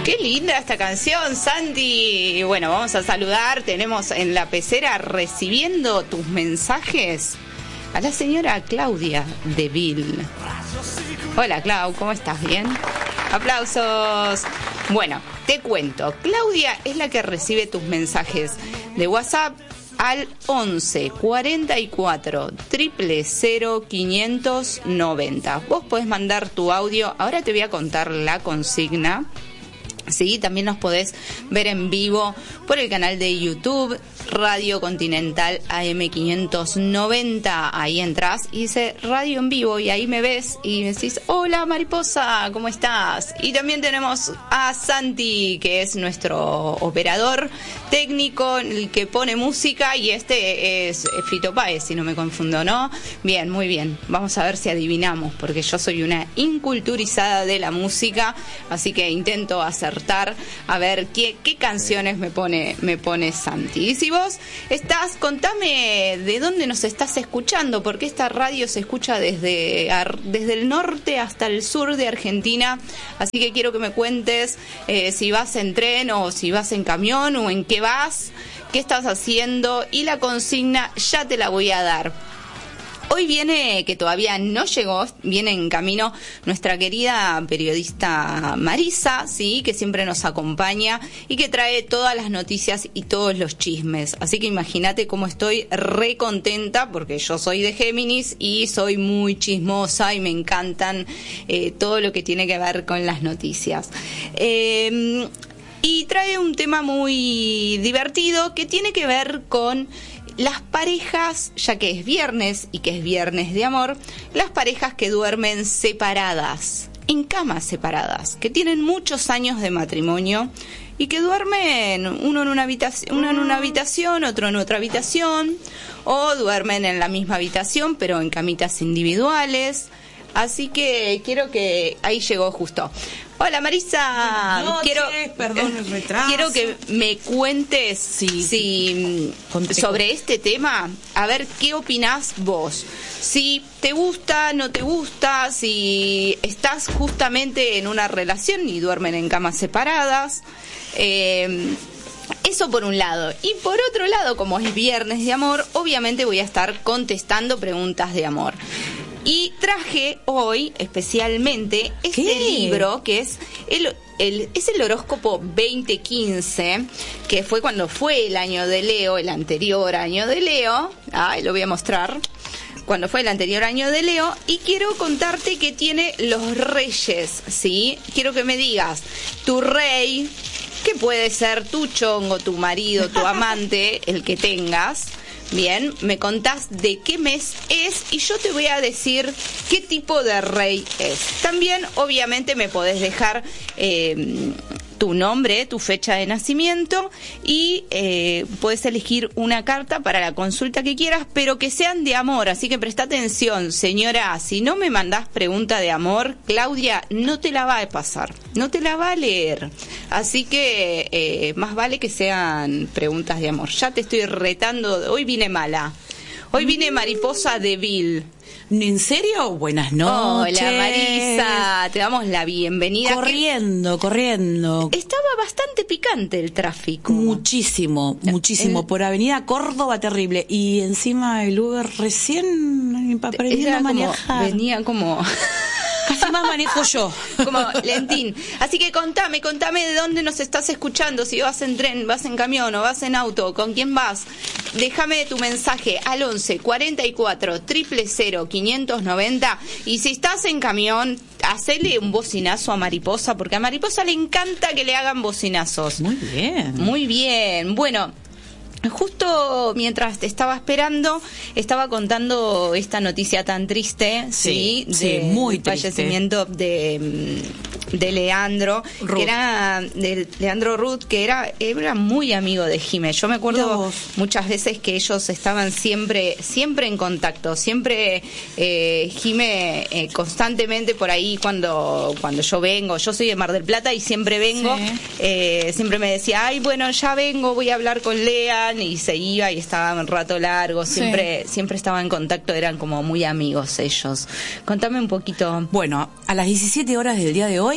Qué linda esta canción, Santi. Bueno, vamos a saludar. Tenemos en la pecera recibiendo tus mensajes a la señora Claudia de Vil. Hola, Clau, ¿cómo estás? ¿Bien? Aplausos. Bueno, te cuento. Claudia es la que recibe tus mensajes de WhatsApp al 11 44 000 590. Vos podés mandar tu audio. Ahora te voy a contar la consigna. Sí, también nos podés ver en vivo por el canal de YouTube Radio Continental AM590. Ahí entras y dice Radio en Vivo y ahí me ves y me decís: hola Mariposa, ¿cómo estás? Y también tenemos a Santi, que es nuestro operador técnico, el que pone música, y este es Fito Páez, si no me confundo, ¿no? Bien, muy bien. Vamos a ver si adivinamos, porque yo soy una inculturizada de la música, así que intento acertar a ver qué canciones me pone Santi. Y si vos estás, contame de dónde nos estás escuchando, porque esta radio se escucha desde el norte hasta el sur de Argentina, así que quiero que me cuentes si vas en tren o si vas en camión o en qué vas, qué estás haciendo, y la consigna ya te la voy a dar. Hoy viene, que todavía no llegó, viene en camino nuestra querida periodista Marisa, sí, que siempre nos acompaña y que trae todas las noticias y todos los chismes. Así que imagínate cómo estoy re contenta, porque yo soy de Géminis y soy muy chismosa y me encantan todo lo que tiene que ver con las noticias. Y trae un tema muy divertido que tiene que ver con las parejas, ya que es viernes y que es viernes de amor, las parejas que duermen separadas, en camas separadas, que tienen muchos años de matrimonio y que duermen uno en una habitación, otro en otra habitación, o duermen en la misma habitación pero en camitas individuales. Así que quiero que... Ahí llegó justo. Hola Marisa, perdón el retraso. Quiero que me cuentes sobre este tema, a ver qué opinás vos. Si te gusta, no te gusta, si estás justamente en una relación y duermen en camas separadas. Eso por un lado. Y por otro lado, como es viernes de amor, obviamente voy a estar contestando preguntas de amor. Y traje hoy especialmente este libro, que es el horóscopo 2015, que fue cuando fue el año de Leo, el anterior año de Leo. Lo voy a mostrar. Cuando fue el anterior año de Leo, y quiero contarte que tiene los reyes, ¿sí? Quiero que me digas tu rey, que puede ser tu chongo, tu marido, tu amante, el que tengas. Bien, me contás de qué mes es y yo te voy a decir qué tipo de rey es. También, obviamente, me podés dejar tu nombre, tu fecha de nacimiento, y puedes elegir una carta para la consulta que quieras, pero que sean de amor. Así que presta atención, señora. Si no me mandás pregunta de amor, Claudia no te la va a pasar, no te la va a leer. Así que más vale que sean preguntas de amor. Ya te estoy retando. Hoy vine mala. Hoy vine mariposa de Vil. ¿En serio? Buenas noches. Hola Marisa, te damos la bienvenida. Corriendo. Estaba bastante picante el tráfico. Muchísimo. Por Avenida Córdoba, terrible. Y encima el Uber recién aprendiendo a manejar. Venía como... Casi más manejo yo. Como lentín. Así que contame de dónde nos estás escuchando. Si vas en tren, vas en camión o vas en auto, ¿con quién vas? Déjame tu mensaje al 11 44 000 590. Y si estás en camión, hacele un bocinazo a Mariposa, porque a Mariposa le encanta que le hagan bocinazos. Muy bien. Bueno, justo mientras te estaba esperando, estaba contando esta noticia tan triste, sí, muy fallecimiento de Leandro Ruth. Que era de Leandro Ruth, que era muy amigo de Jime. Yo me acuerdo muchas veces que ellos estaban siempre en contacto, siempre Jime constantemente por ahí cuando yo vengo. Yo soy de Mar del Plata y siempre vengo, siempre me decía, bueno, ya vengo, voy a hablar con Lea, y se iba y estaba un rato largo, siempre estaba en contacto, eran como muy amigos ellos. Contame un poquito. Bueno, a las 17 horas del día de hoy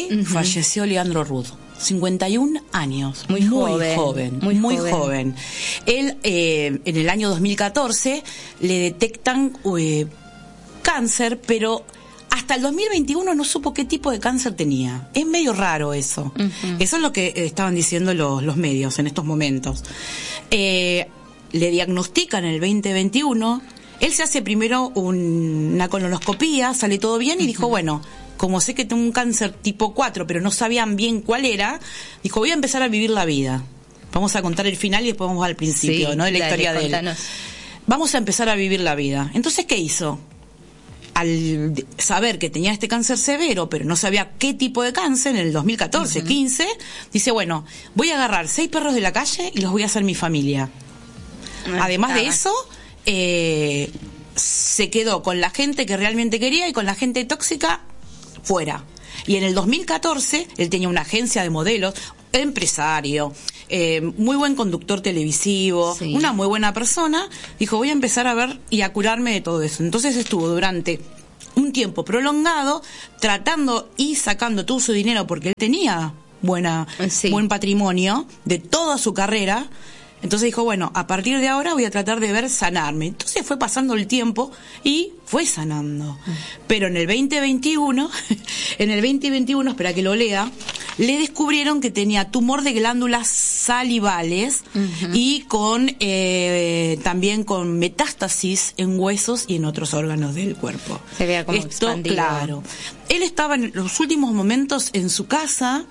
hoy falleció Leandro Rud. 51 años. Muy joven. Él, en el año 2014, le detectan cáncer, pero hasta el 2021 no supo qué tipo de cáncer tenía. Es medio raro eso. Eso es lo que estaban diciendo los medios en estos momentos. Le diagnostican en el 2021. Él se hace primero una colonoscopía, sale todo bien y dijo, bueno, como sé que tengo un cáncer tipo 4, pero no sabían bien cuál era, dijo, voy a empezar a vivir la vida. Vamos a contar el final y después vamos al principio, ¿no? De la historia de él. Vamos a empezar a vivir la vida. Entonces, ¿qué hizo? Al saber que tenía este cáncer severo, pero no sabía qué tipo de cáncer, en el 2014, 15, dice, bueno, voy a agarrar 6 perros de la calle y los voy a hacer mi familia. Además de eso, se quedó con la gente que realmente quería y con la gente tóxica fuera. Y en el 2014 él tenía una agencia de modelos, empresario, muy buen conductor televisivo, una muy buena persona. Dijo, voy a empezar a ver y a curarme de todo eso. Entonces estuvo durante un tiempo prolongado tratando y sacando todo su dinero, porque él tenía buen patrimonio de toda su carrera. Entonces dijo, bueno, a partir de ahora voy a tratar de ver sanarme. Entonces fue pasando el tiempo y fue sanando. Pero en el 2021, espera que lo lea, le descubrieron que tenía tumor de glándulas salivales y con también con metástasis en huesos y en otros órganos del cuerpo. Se vea como expandido. Claro. Él estaba en los últimos momentos en su casa,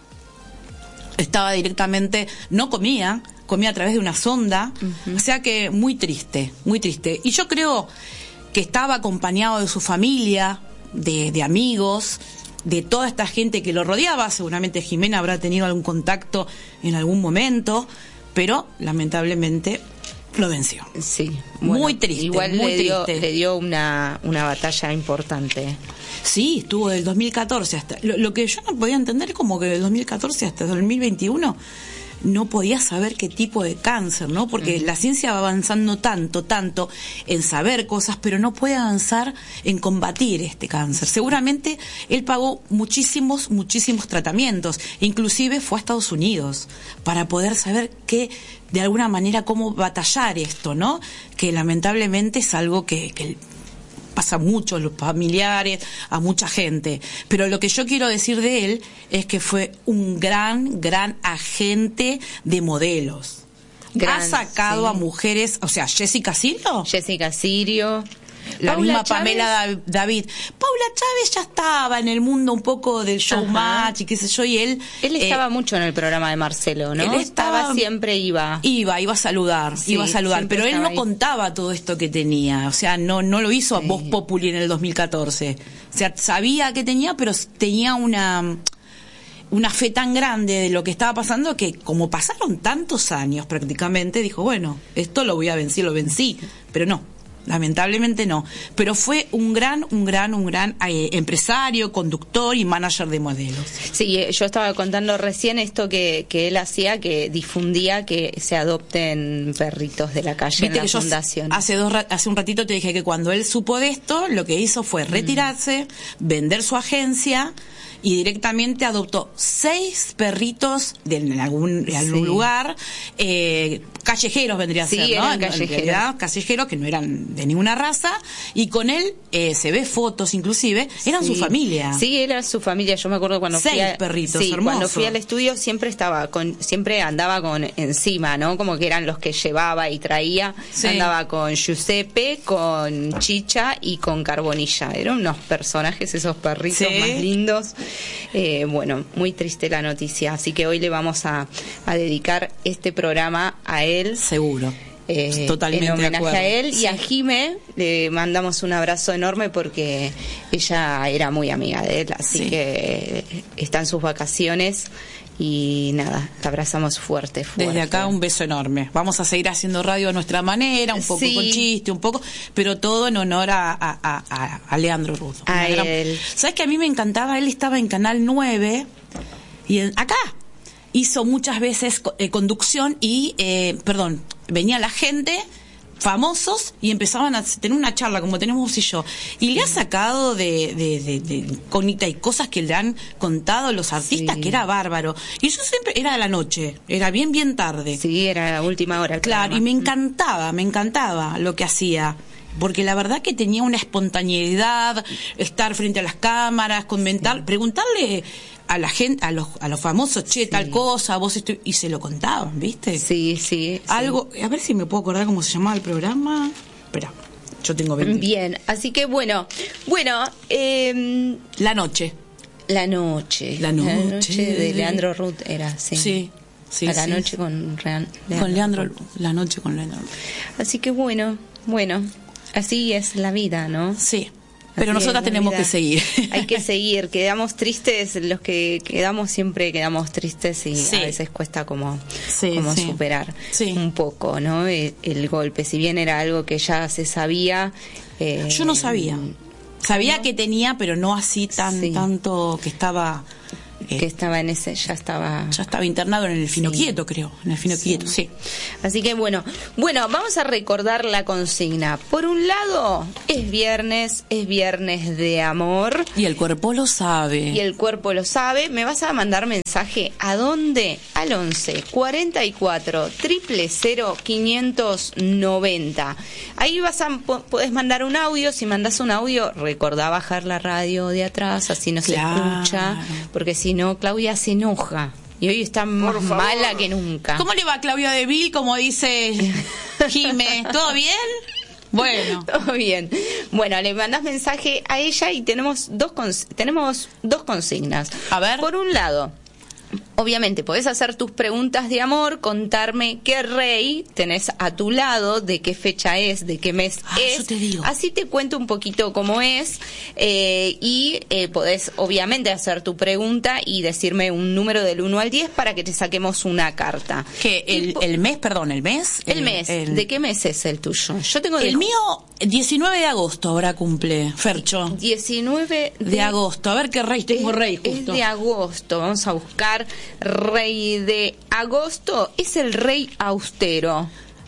estaba directamente, no comía a través de una sonda, o sea que muy triste. Y yo creo que estaba acompañado de su familia, de amigos, de toda esta gente que lo rodeaba. Seguramente Jimena habrá tenido algún contacto en algún momento, pero lamentablemente lo venció. Sí, bueno, muy triste. Igual muy le dio una batalla importante. Sí, estuvo del 2014 hasta... Lo que yo no podía entender es como que del 2014 hasta el 2021... no podía saber qué tipo de cáncer, ¿no? Porque la ciencia va avanzando tanto en saber cosas, pero no puede avanzar en combatir este cáncer. Seguramente él pagó muchísimos tratamientos, inclusive fue a Estados Unidos para poder saber de alguna manera cómo batallar esto, ¿no? Que lamentablemente es algo que pasa mucho a los familiares, a mucha gente. Pero lo que yo quiero decir de él es que fue un gran agente de modelos. Ha sacado a mujeres, o sea, Jessica Sirio, la Paula misma Chávez. Pamela David. Paula Chávez ya estaba en el mundo un poco del showmatch y qué sé yo, y él estaba mucho en el programa de Marcelo, ¿no? Él siempre iba a saludar, pero él no contaba todo esto que tenía, o sea, no lo hizo a Voz Populi en el 2014. O sea, sabía que tenía, pero tenía una fe tan grande de lo que estaba pasando que como pasaron tantos años prácticamente, dijo, bueno, esto lo vencí, pero no. Lamentablemente no, pero fue un gran empresario, conductor y manager de modelos. Sí, yo estaba contando recién esto que él hacía, que difundía que se adopten perritos de la calle en la fundación. Hace un ratito te dije que cuando él supo de esto, lo que hizo fue retirarse, vender su agencia y directamente adoptó 6 perritos en algún lugar, callejeros vendría a ser, ¿no? Eran callejeros que no eran de ninguna raza, y con él se ve fotos inclusive, eran su familia. Sí, era su familia. Yo me acuerdo cuando 6 perritos, hermosos. Cuando fui al estudio siempre andaba con encima, ¿no? Como que eran los que llevaba y traía. Sí. Andaba con Giuseppe, con Chicha y con Carbonilla. Eran unos personajes esos perritos más lindos. Bueno, muy triste la noticia, así que hoy le vamos a dedicar este programa a él. Seguro. Totalmente en homenaje a él. Sí. Y a Jime le mandamos un abrazo enorme porque ella era muy amiga de él, así que está en sus vacaciones. Y nada, te abrazamos fuerte. Desde acá un beso enorme. Vamos a seguir haciendo radio a nuestra manera, un poco con chiste, pero todo en honor a Leandro Rud. A él. ¿Sabes que a mí me encantaba? Él estaba en Canal 9 y acá hizo muchas veces conducción y, venía la gente, famosos y empezaban a tener una charla como tenemos vos y yo, y le ha sacado de incógnita y cosas que le han contado los artistas, que era bárbaro. Y yo siempre era de la noche, era bien tarde. Sí, era la última hora. Claro, y me encantaba lo que hacía. Porque la verdad que tenía una espontaneidad, estar frente a las cámaras, comentar, preguntarle a la gente, a los famosos, tal cosa, vos y se lo contaban, ¿viste? Sí. Algo, a ver si me puedo acordar cómo se llamaba el programa. Espera, yo tengo 20. Bien, así que bueno, La noche. La noche de Leandro Ruth era, sí. A la noche con Leandro. La noche con Leandro. Así que bueno. Así es la vida, ¿no? Sí, pero nosotras tenemos que seguir. Hay que seguir, quedamos tristes, los que quedamos siempre quedamos tristes y a veces cuesta como superar un poco, ¿no? El golpe, si bien era algo que ya se sabía. Yo no sabía. Sabía que tenía, pero no así tanto que estaba... que estaba en ese, ya estaba internado en el Finoquieto, creo, en el Finoquieto, sí. Así que bueno, vamos a recordar la consigna. Por un lado, es viernes de amor. Y el cuerpo lo sabe. Me vas a mandar mensaje, ¿a dónde? Al 11 44 000 590. Ahí podés mandar un audio. Si mandás un audio, recordá bajar la radio de atrás, así no se escucha, porque si no, Claudia se enoja. Y hoy está más mala que nunca. ¿Cómo le va a Claudia de Vil, como dice Jime? ¿Todo bien? Bueno. Todo bien. Bueno, le mandás mensaje a ella y tenemos dos consignas. A ver. Por un lado, obviamente podés hacer tus preguntas de amor, contarme qué rey tenés a tu lado, de qué fecha es, de qué mes es. Yo te digo. Así te cuento un poquito cómo es, y podés obviamente hacer tu pregunta y decirme un número del 1 al 10 para que te saquemos una carta. El mes, perdón, el mes. El mes. ¿De qué mes es el tuyo? Yo tengo el mío, 19 de agosto ahora cumple, Fercho. 19 de agosto. A ver qué rey tengo, rey justo. Es de agosto. Vamos a buscar rey de agosto. Es el rey austero.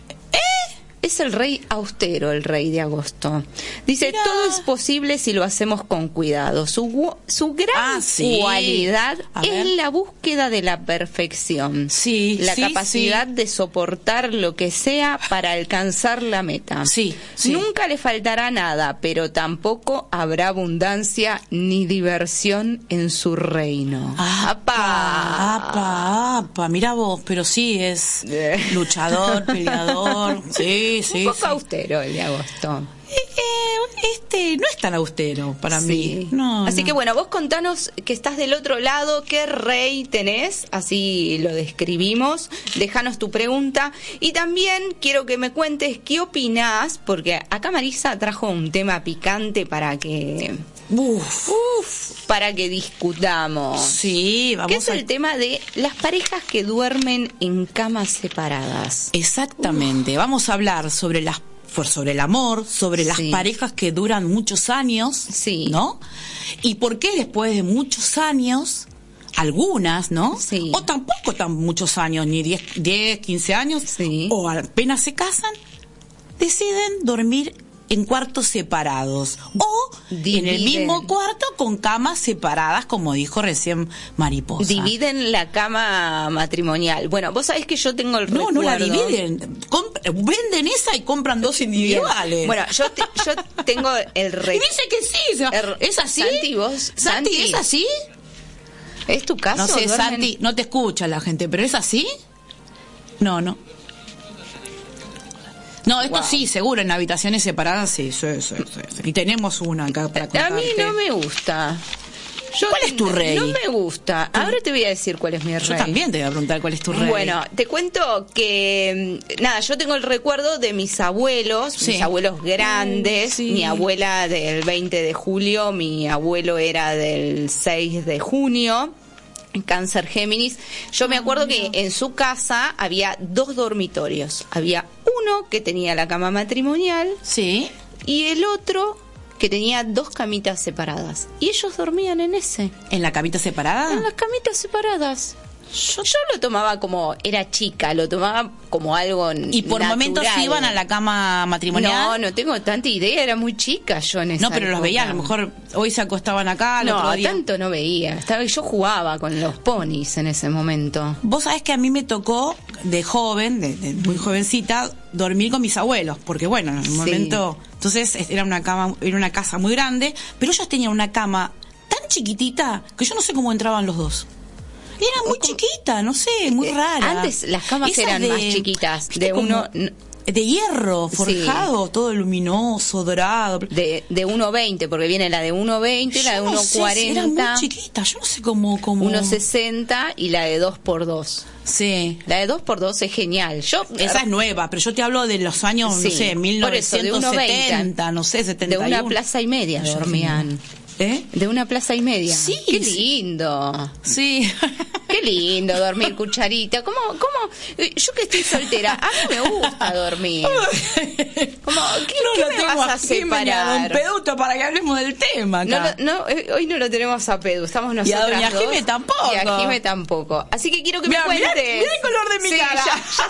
Es el rey austero, el rey de agosto. Dice, todo es posible si lo hacemos con cuidado. Su gran cualidad es la búsqueda de la perfección. La capacidad de soportar lo que sea para alcanzar la meta. Nunca le faltará nada, pero tampoco habrá abundancia ni diversión en su reino. ¡Apa! Mirá vos, pero sí es luchador, peleador. Un poco austero el de agosto. No es tan austero para mí. Así que bueno, vos contanos que estás del otro lado, qué rey tenés, así lo describimos, déjanos tu pregunta y también quiero que me cuentes qué opinás, porque acá Marisa trajo un tema picante para que... para que discutamos. Vamos. ¿Qué es el tema de las parejas que duermen en camas separadas? Exactamente. Vamos a hablar sobre el amor, sobre las parejas que duran muchos años, ¿no? Y por qué después de muchos años, algunas, ¿no? O tampoco tan muchos años, ni 10, 15 años, o apenas se casan, deciden dormir en cuartos separados o en el mismo cuarto con camas separadas, como dijo recién Mariposa. Dividen la cama matrimonial. Bueno, vos sabés que yo tengo el recuerdo. No la dividen. Venden esa y compran dos individuales. Bien. Bueno, yo tengo el recuerdo. Y dice que sí. ¿Es así? Santi, ¿es así? ¿Es tu caso? No sé, Santi, no te escucha la gente, pero ¿es así? No. No, esto sí, seguro, en habitaciones separadas, sí. Y tenemos una acá para contarte. A mí no me gusta. ¿Cuál es tu rey? No me gusta. Ahora te voy a decir cuál es mi rey. Yo también te voy a preguntar cuál es tu rey. Bueno, te cuento que, yo tengo el recuerdo de mis abuelos grandes. Mi abuela del 20 de julio, mi abuelo era del 6 de junio. Cáncer Géminis. Yo me acuerdo que en su casa había 2 dormitorios. Había uno que tenía la cama matrimonial y el otro que tenía 2 camitas separadas. Y ellos dormían en ese. ¿En la camita separada? En las camitas separadas. Yo lo tomaba como, era chica, lo tomaba como algo ¿Y por natural. momentos iban a la cama matrimonial? No tengo tanta idea, era muy chica yo en esa No, pero época. los veía, a lo mejor hoy se acostaban acá, el otro día. Tanto no veía. Yo jugaba con los ponis en ese momento. Vos sabés que a mí me tocó de joven, de muy jovencita, dormir con mis abuelos, porque bueno, en un momento, entonces era una casa muy grande, pero ellos tenían una cama tan chiquitita que yo no sé cómo entraban los dos. Era muy chiquita, no sé, muy rara. Antes las camas eran más chiquitas, de hierro forjado, todo luminoso, dorado. De 1.20, porque viene la de 1.20, la de 1.40. Era muy chiquita, yo no sé cómo. 1.60 y la de 2x2. Sí. La de 2x2 es genial. Esa es nueva, pero yo te hablo de los años, no sé, 1970, no sé, 71. De una plaza y media dormían. De una plaza y media. Sí. Qué lindo. Sí. Qué lindo dormir cucharita. ¿Cómo? Yo que estoy soltera, a mí me gusta dormir. ¿Qué me vas a separar? Don Peduto para que hablemos del tema acá. Hoy no lo tenemos a Pedu, estamos nosotras y a Jime tampoco. Y a Jime tampoco. Así que quiero que me cuentes. Mirá el color de mi cara.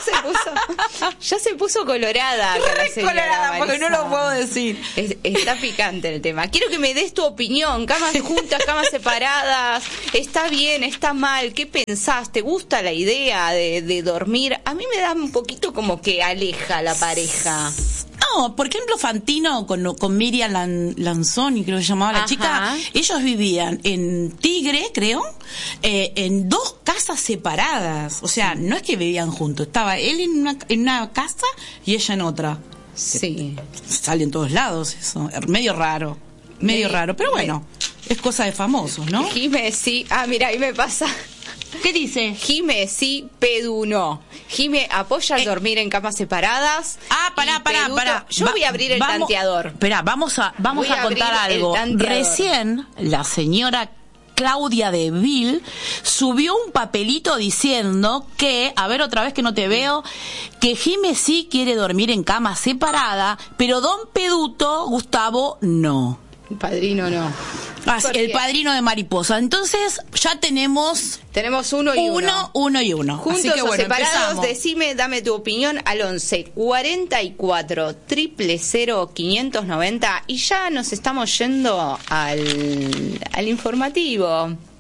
Ya se puso colorada. Colorada, porque no lo puedo decir. Está picante el tema. Quiero que me des tu opinión. Camas juntas, camas separadas. ¿Está bien? ¿Está mal? ¿Qué pensás? ¿Te gusta la idea de dormir? A mí me da un poquito como que aleja a la pareja. No, por ejemplo, Fantino con Miriam Lanzoni, creo que se llamaba la chica, ellos vivían en Tigre, creo, en dos casas separadas. O sea, no es que vivían juntos, estaba él en una casa y ella en otra. Sí. Sale en todos lados eso, medio raro, pero bueno, es cosa de famosos, ¿no? Jime, sí. Mira, ahí me pasa. ¿Qué dice? Jime sí, Pedu no. Jime apoya el dormir en camas separadas. Pará. Yo voy a abrir el tanteador. Espera, vamos a contar algo. Recién la señora Claudia de Vil subió un papelito diciendo que, a ver otra vez que no te veo, que Jime sí quiere dormir en cama separada, pero don Peduto, Gustavo, no. El padrino no. El padrino de Mariposa. Entonces ya tenemos uno y uno. Juntos Así que, o separados, empezamos. decime, dame tu opinión al 11 44 000 590 y ya nos estamos yendo al informativo.